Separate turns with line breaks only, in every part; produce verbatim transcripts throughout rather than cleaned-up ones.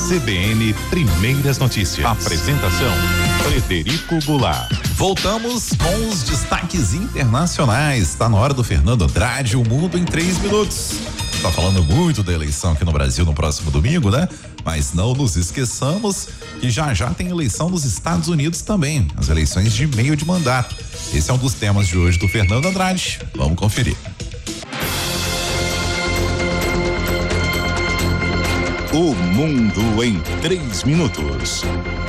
C B N Primeiras Notícias. Apresentação: Frederico Goulart.
Voltamos com os destaques internacionais. Está na hora do Fernando Andrade, o mundo em três minutos. Tá falando muito da eleição aqui no Brasil no próximo domingo, né? Mas não nos esqueçamos que já já tem eleição nos Estados Unidos também, as eleições de meio de mandato. Esse é um dos temas de hoje do Fernando Andrade. Vamos conferir.
O mundo em três minutos.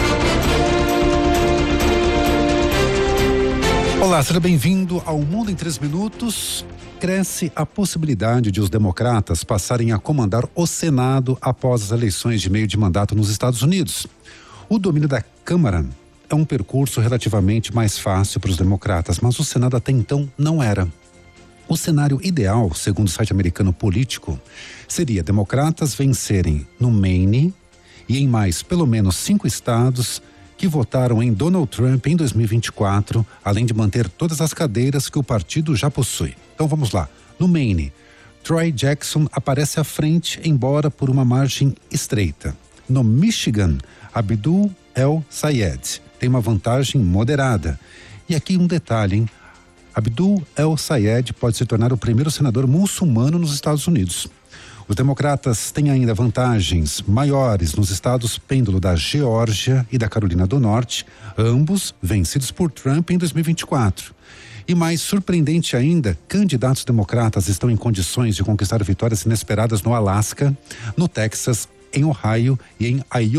Olá, seja bem-vindo ao Mundo em três minutos. Cresce a possibilidade de os democratas passarem a comandar o Senado após as eleições de meio de mandato nos Estados Unidos. O domínio da Câmara é um percurso relativamente mais fácil para os democratas, mas o Senado até então não era. O cenário ideal, segundo o site americano Político, seria democratas vencerem no Maine e em mais pelo menos cinco estados que votaram em Donald Trump em dois mil e vinte e quatro, além de manter todas as cadeiras que o partido já possui. Então vamos lá. No Maine, Troy Jackson aparece à frente, embora por uma margem estreita. No Michigan, Abdul El-Sayed tem uma vantagem moderada. E aqui um detalhe, hein? Abdul El-Sayed pode se tornar o primeiro senador muçulmano nos Estados Unidos. Os democratas têm ainda vantagens maiores nos estados pêndulo da Geórgia e da Carolina do Norte, ambos vencidos por Trump em dois mil e vinte e quatro. E mais surpreendente ainda, candidatos democratas estão em condições de conquistar vitórias inesperadas no Alasca, no Texas, em Ohio e em Iowa.